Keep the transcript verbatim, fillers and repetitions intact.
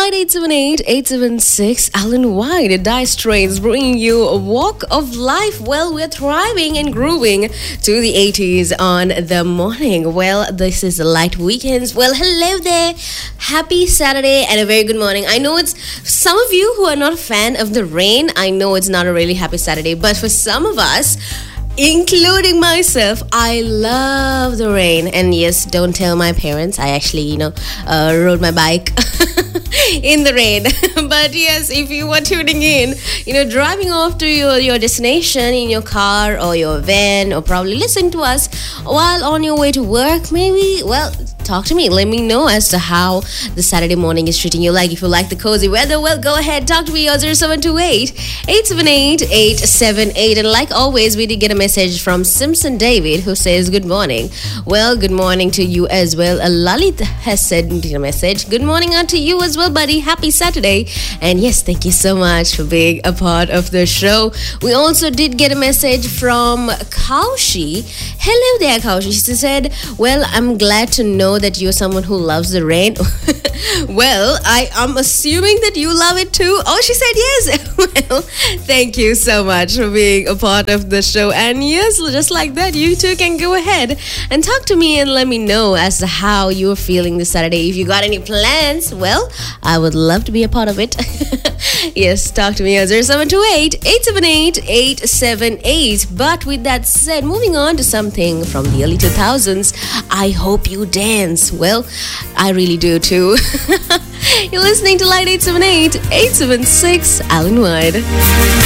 Light eight seven eight, eight seven six, Alan White, Dice Trains bringing you a walk of life. Well, we're thriving and grooving to the eighties on the morning. Well, this is the Light Weekends. Well, hello there. Happy Saturday and a very good morning. I know it's some of you who are not a fan of the rain. I know it's not a really happy Saturday, but for some of us, including myself, I love the rain. And yes, don't tell my parents. I actually, you know, uh, rode my bike in the rain. But yes, if you are tuning in, you know, driving off to your, your destination in your car or your van, or probably listen to us while on your way to work, maybe, well, talk to me. Let me know as to how the Saturday morning is treating you. Like, if you like the cozy weather, well, go ahead, talk to me on zero seven two eight, eight seven eight, eight seven eight. And like always, we did get a message from Simpson David, who says, good morning. Well, good morning to you as well. Uh, Lalit has sent a message. Good morning out to you as well, buddy. Happy Saturday. And yes, thank you so much for being a part of the show. We also did get a message from Kaushi. Hello there, Kaushi. She said, well, I'm glad to know that you're someone who loves the rain. Well, I am assuming that you love it too. Oh, she said yes. Well, thank you so much for being a part of the show. And yes, just like that, you too can go ahead and talk to me and let me know as to how you're feeling this Saturday. If you got any plans, well, I would love to be a part of it. Yes, talk to me on zero seven two eight, eight seven eight, eight seven eight. But with that said, moving on to something from the early two thousands, I hope you dance. Well, I really do too. You're listening to Light eight seven eight, eight seven six, Alan White.